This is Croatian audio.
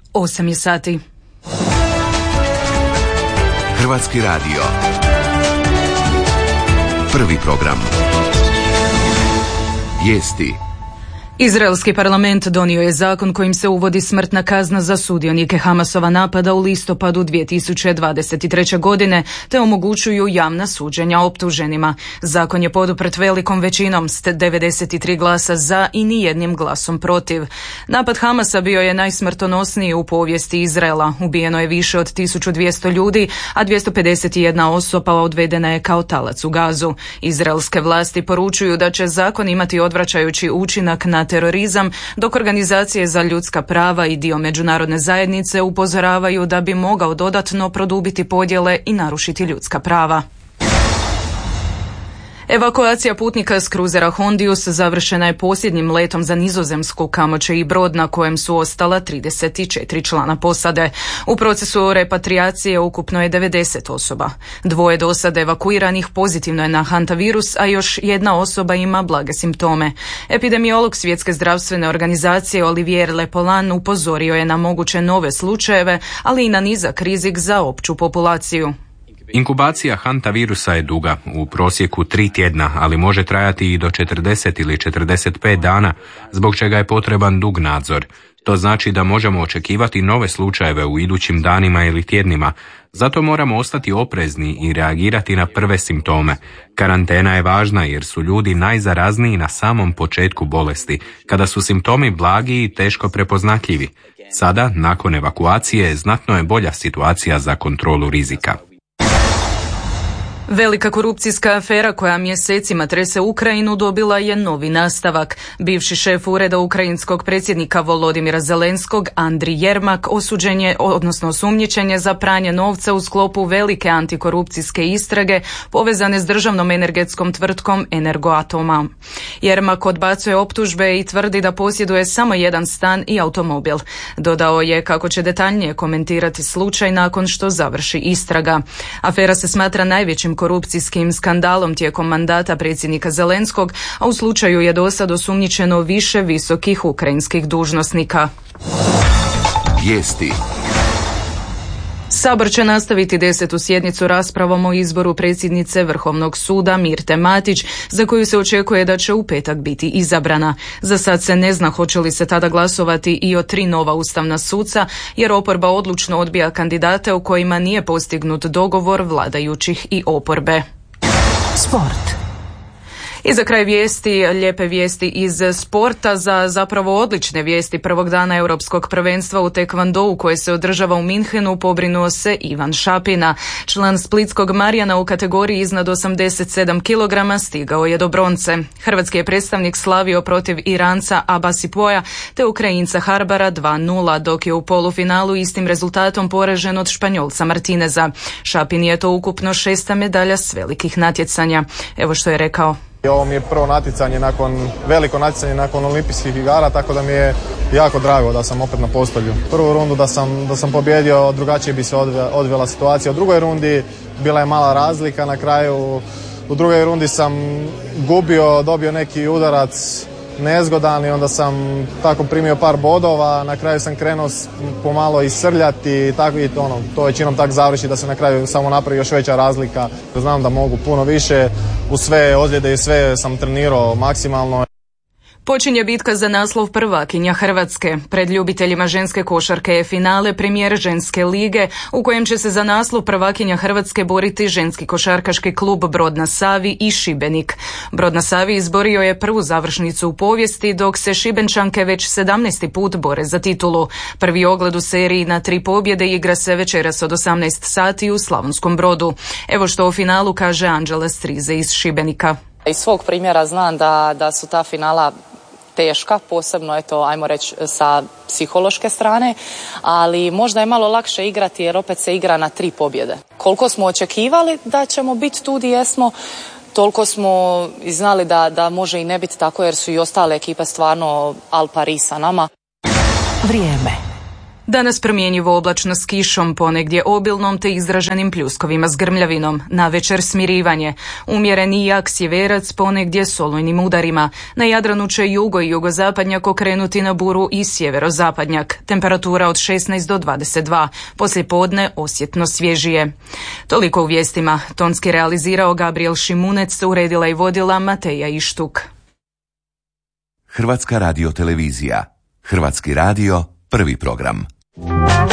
8 je sati. Hrvatski radio. Prvi program. Vijesti. Izraelski parlament donio je zakon kojim se uvodi smrtna kazna za sudionike Hamasova napada u listopadu 2023. godine, te omogućuju javna suđenja optuženima. Zakon je poduprt velikom većinom s 93 glasa za i nijednim glasom protiv. Napad Hamasa bio je najsmrtonosniji u povijesti Izraela. Ubijeno je više od 1200 ljudi, a 251 osoba odvedena je kao talac u Gazu. Izraelske vlasti poručuju da će zakon imati odvraćajući učinak na terorizam, dok organizacije za ljudska prava i dio međunarodne zajednice upozoravaju da bi mogao dodatno produbiti podjele i narušiti ljudska prava. Evakuacija putnika s kruzera Hondius završena je posljednjim letom za Nizozemsku, kamo će i brod na kojem su ostala 34 člana posade. U procesu repatriacije ukupno je 90 osoba. 2 do sada evakuiranih pozitivno je na hantavirus, a još jedna osoba ima blage simptome. Epidemiolog Svjetske zdravstvene organizacije Olivier Lepolan upozorio je na moguće nove slučajeve, ali i na nizak rizik za opću populaciju. Inkubacija hantavirusa je duga, u prosjeku 3 tjedna, ali može trajati i do 40 ili 45 dana, zbog čega je potreban dug nadzor. To znači da možemo očekivati nove slučajeve u idućim danima ili tjednima, zato moramo ostati oprezni i reagirati na prve simptome. Karantena je važna jer su ljudi najzarazniji na samom početku bolesti, kada su simptomi blagi i teško prepoznatljivi. Sada, nakon evakuacije, znatno je bolja situacija za kontrolu rizika. Velika korupcijska afera koja mjesecima trese Ukrajinu dobila je novi nastavak. Bivši šef ureda ukrajinskog predsjednika Volodimira Zelenskog, Andrij Jermak, osumnjičen je za pranje novca u sklopu velike antikorupcijske istrage povezane s državnom energetskom tvrtkom Energoatoma. Jermak odbacuje optužbe i tvrdi da posjeduje samo jedan stan i automobil. Dodao je kako će detaljnije komentirati slučaj nakon što završi istraga. Afera se smatra najvećim korupcijskim skandalom tijekom mandata predsjednika Zelenskog, a u slučaju je dosad osumnjičeno više visokih ukrajinskih dužnosnika. Vijesti. Sabor će nastaviti 10. sjednicu raspravom o izboru predsjednice Vrhovnog suda Mirte Matić, za koju se očekuje da će u petak biti izabrana. Za sad se ne zna hoće li se tada glasovati i o 3 nova ustavna suca, jer oporba odlučno odbija kandidate u kojima nije postignut dogovor vladajućih i oporbe. Sport. I za kraj vijesti, lijepe vijesti iz sporta, za zapravo odlične vijesti prvog dana Europskog prvenstva u tekvondou koje se održava u Minhenu pobrinuo se Ivan Šapina. Član splitskog Marjana u kategoriji iznad 87 kg stigao je do bronce. Hrvatski je predstavnik slavio protiv Iranca Abasipoja te Ukrajinca Harbara 2:0, dok je u polufinalu istim rezultatom poražen od Španjolca Martineza. Šapin je to ukupno 6. medalja s velikih natjecanja. Evo što je rekao. Ovo mi je prvo veliko natjecanje nakon olimpijskih igara, tako da mi je jako drago da sam opet na postolju. Prvu rundu da sam pobjedio, drugačije bi se odvela situacija. U drugoj rundi bila je mala razlika, na kraju u drugoj rundi sam dobio neki udarac nezgodan i onda sam tako primio par bodova, na kraju sam krenuo pomalo isrljati i to većinom tako završi da se na kraju samo napravi još veća razlika. Znam da mogu puno više, u sve ozljede i sve sam trenirao maksimalno. Počinje bitka za naslov prvakinja Hrvatske. Pred ljubiteljima ženske košarke je finale premijer ženske lige u kojem će se za naslov prvakinja Hrvatske boriti ženski košarkaški klub Brod na Savi i Šibenik. Brod na Savi izborio je prvu završnicu u povijesti, dok se Šibenčanke već 17. put bore za titulu. Prvi ogled u seriji na 3 pobjede igra se večeras od 18 sati u Slavonskom Brodu. Evo što o finalu kaže Anđela Strize iz Šibenika. Iz svog primjera znam da su ta finala teška, posebno ajmo reći sa psihološke strane, ali možda je malo lakše igrati jer opet se igra na 3 pobjede. Koliko smo očekivali da ćemo biti tu gdje jesmo, toliko smo i znali da može i ne biti tako jer su i ostale ekipe stvarno al pari sa nama. Vrijeme. Danas promjenjivo oblačno s kišom, ponegdje obilnom te izraženim pljuskovima s grmljavinom. Navečer smirivanje. Umjereni jak sjeverac, ponegdje s olujnim udarima. Na Jadranu će jugo i jugozapadnjak okrenuti na buru i sjeverozapadnjak. Temperatura od 16 do 22. Poslije podne osjetno svježije. Toliko u vijestima. Tonski realizirao Gabriel Šimunec, uredila i vodila Mateja Ištuk. Hrvatska radiotelevizija. Hrvatski radio, prvi program.